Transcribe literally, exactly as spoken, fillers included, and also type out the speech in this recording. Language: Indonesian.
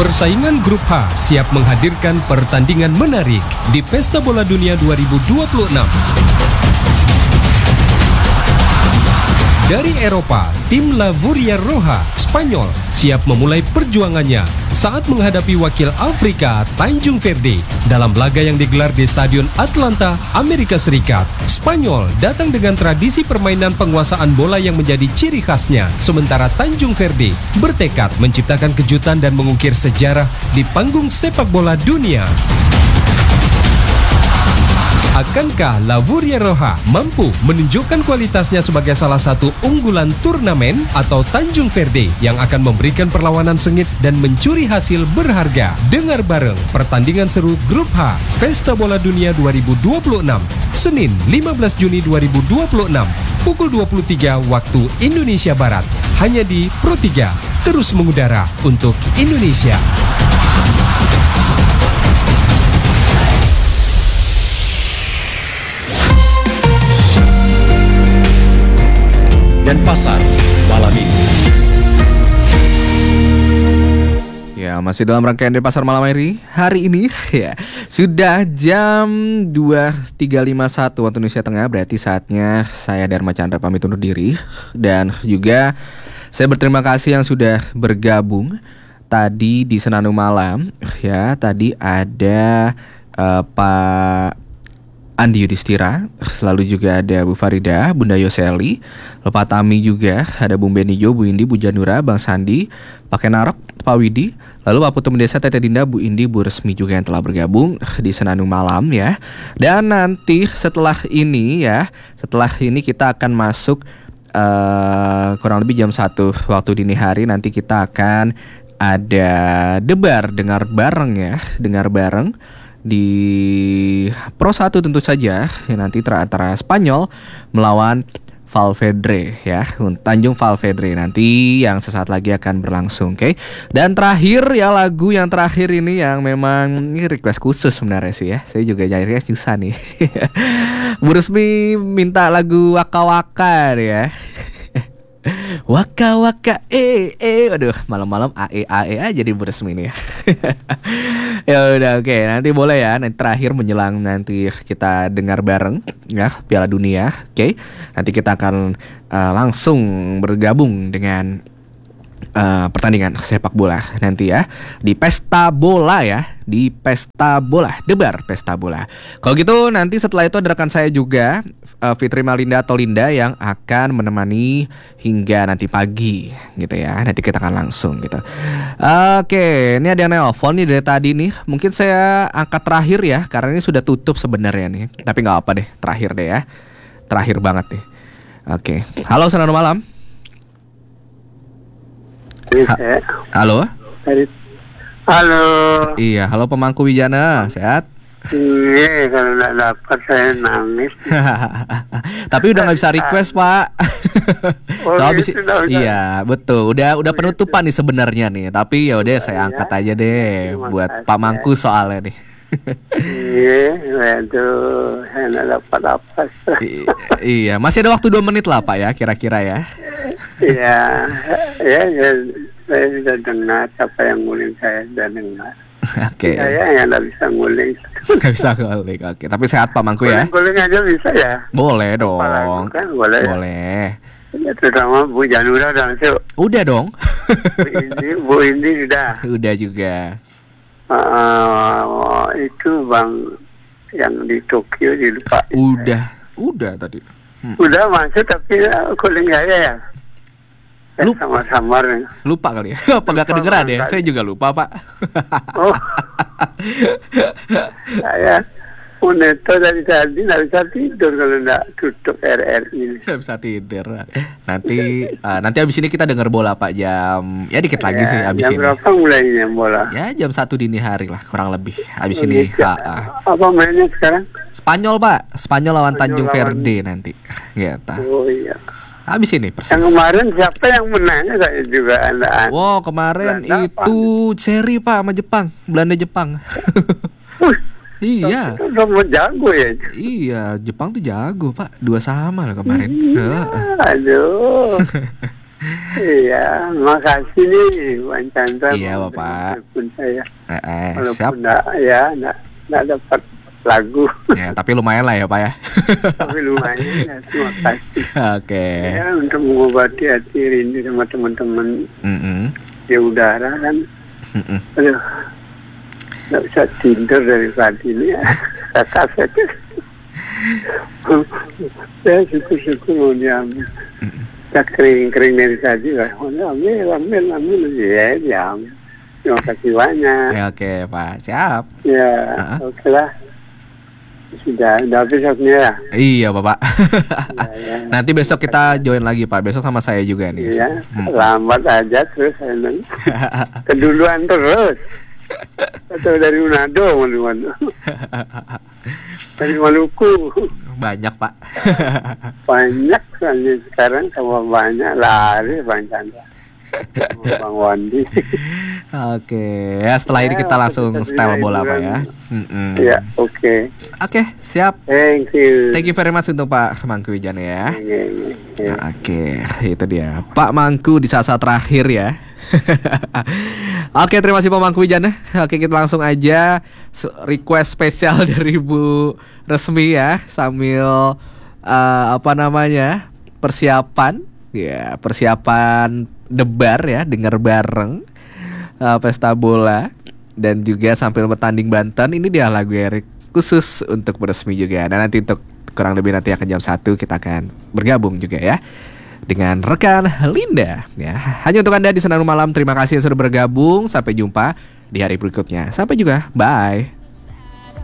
Persaingan Grup H siap menghadirkan pertandingan menarik di Pesta Bola Dunia dua ribu dua puluh enam. Dari Eropa, tim La Furia Roja, Spanyol, siap memulai perjuangannya saat menghadapi wakil Afrika, Tanjung Verde, dalam laga yang digelar di Stadion Atlanta, Amerika Serikat. Spanyol datang dengan tradisi permainan penguasaan bola yang menjadi ciri khasnya, sementara Tanjung Verde bertekad menciptakan kejutan dan mengukir sejarah di panggung sepak bola dunia. Akankah La Furia Roja mampu menunjukkan kualitasnya sebagai salah satu unggulan turnamen, atau Tanjung Verde yang akan memberikan perlawanan sengit dan mencuri hasil berharga? Dengar bareng pertandingan seru Grup H Pesta Bola Dunia dua ribu dua puluh enam, Senin lima belas Juni dua ribu dua puluh enam, pukul dua puluh tiga waktu Indonesia Barat, hanya di Pro tiga, terus mengudara untuk Indonesia. Dan pasar malam ini. Ya, masih dalam rangkaian di pasar malam hari hari ini ya. Sudah jam dua tiga lima satu waktu Indonesia Tengah, berarti saatnya saya Dharma Chandra pamit undur diri. Dan juga saya berterima kasih yang sudah bergabung tadi di Senandung Malam ya. Tadi ada uh, Pak Andi Yudhistira, selalu juga ada Bu Farida, Bunda Yoseli, Pak Tami juga, ada Bung Benijo, Bu Indi, Bu Janura, Bang Sandi, Pak Kenarok, Pak Widi, lalu Pak Putu Mendesa, Tete Dinda, Bu Indi, Bu Resmi juga yang telah bergabung di Senandung Malam ya. Dan nanti setelah ini ya, setelah ini kita akan masuk uh, kurang lebih jam satu waktu dini hari, nanti kita akan ada debar dengar bareng ya, dengar bareng di Pro satu tentu saja ya, nanti antara Spanyol melawan Valverde ya, Tanjung Valverde nanti yang sesaat lagi akan berlangsung, oke. Okay? Dan terakhir ya, lagu yang terakhir ini yang memang ini request khusus sebenarnya sih ya. Saya juga nyari request susah nih. Bu Resmi minta lagu Waka Waka ya. Waka waka eh eh aduh, malam-malam ae ae aja di Bu Resmi nih ya. Ya udah, oke, okay. Nanti boleh ya, nanti terakhir menjelang nanti kita dengar bareng ya Piala Dunia, oke. Okay? Nanti kita akan uh, langsung bergabung dengan Uh, pertandingan sepak bola nanti ya di Pesta Bola ya, di Pesta Bola, debar Pesta Bola. Kalau gitu nanti setelah itu ada rekan saya juga, uh, Fitri Malinda atau Linda, yang akan menemani hingga nanti pagi gitu ya. Nanti kita akan langsung gitu. uh, Oke, okay. Ini ada yang nelfon nih dari tadi nih. Mungkin saya angkat terakhir ya, karena ini sudah tutup sebenarnya nih. Tapi nggak apa deh, terakhir deh ya, terakhir banget nih. Oke, okay. Halo, selamat malam. Ha- halo. Halo. Iya, halo Pemangku Wijana, sehat? Iya, kalau nggak dapat saya nangis. Tapi udah nggak bisa request Pak. Oh, so, gitu, abis, udah, iya betul, udah udah oh, penutupan nih sebenarnya nih. Tapi ya udah saya angkat aja deh buat Pak Mangku soalnya nih. Iya, waduh, saya nggak dapat apa. I- iya, masih ada waktu dua menit lah Pak ya, kira-kira ya. Iya, ya, ya, saya sudah dengar apa yang nguling, saya sudah dengar. Oke. Okay. Saya yang nggak bisa nguling. Nggak bisa nguling, oke. Okay. Tapi sehat Pak Mangku ya. Nguling aja bisa ya. Boleh dong. Lagu, kan? Boleh. Boleh. Ya, terutama Bu Janura dan so. Udah dong. Bu Indi, Bu Indi sudah. Udah juga. Uh, itu Bang yang di Tokyo dilupa. Udah, udah tadi. Hmm. Udah masuk tapi uh, kuling saya ya. Lupa. Samar-samar. Lupa kali ya. Apa gak kedengeran ya? Saya juga lupa Pak. Oh. Saya Uneto dari tadi nggak bisa tidur kalau nggak tutup R R I. Nggak bisa tidur. Nanti uh, nanti abis ini kita dengar bola Pak, jam ya dikit lagi ya, sih abis jam ini. Jam berapa mulainya bola? Ya jam satu dini hari lah kurang lebih. Abis oh, ini. Ya. Apa mainnya sekarang? Spanyol Pak. Spanyol lawan Spanyol Tanjung lawan... Verde nanti. Gitu. Oh iya. Habis ini persis. Yang kemarin siapa yang menangnya saya juga anda. Wow, kemarin Belanda itu apa? Seri Pak sama Jepang, Belanda Jepang. Iya. Sama jago ya. Iya, Jepang tuh jago Pak, dua sama loh kemarin. Iya, aduh. Iya, makasih nih Bang Chandra. Iya, Bapak. Walaupun saya, Eh, eh, walaupun siap. enggak, ya, enggak, enggak dapat lagu. Ya, tapi lumayan lah ya Pak ya. Tapi lumayan ya, terima kasih. Oke. Ya, untuk mengobati hati rindu sama teman-teman Mm-mm. di udara kan. Mm-mm. Aduh, nggak bisa tidur dari pagi ini ya. Kakak saya. Saya syukur-syukur mau diambil. Saya kering-kering dari tadi lah. Mau diambil, ambil, ambil. Ya, diambil. Terima kasih banyak. Ya, oke Pak, siap. Ya, Uh-huh. oke lah. Sudah, udah habis waktunya ya. Iya Bapak. Ya, ya. Nanti besok kita join lagi Pak. Besok sama saya juga nih. Iya, Hmm. lambat aja terus saya bilang. Keduluan terus. Atau dari Manado, Manado. Dari Maluku. Banyak Pak. Banyak soalnya sekarang sama banyak lari Bang Chandra. Sama Bang Wandi. Oke, ya setelah ini Ya, kita langsung kita style beli bola Pak hiburan. ya. Mm-mm. Ya, oke. Oke, siap. Thank you. Thank you very much untuk Pak Mangku Wijan ya. Iya, iya, iya. Nah, Oke, itu dia Pak Mangku di saat-saat terakhir ya. Oke, terima kasih Pak Mangku Wijan ya. Oke, kita langsung aja se- request spesial dari Bu Resmi ya, sambil eh, apa namanya persiapan, ya persiapan debar ya, dengar bareng eh, pesta bola dan juga sambil bertanding Banten. Ini dia lagu Erik khusus untuk Bu Resmi juga. Dan nanti untuk kurang lebih nanti akan jam satu kita akan bergabung juga ya dengan rekan Linda ya. Hanya untuk Anda di Senaru Malam, terima kasih yang sudah bergabung. Sampai jumpa di hari berikutnya. Sampai juga, bye.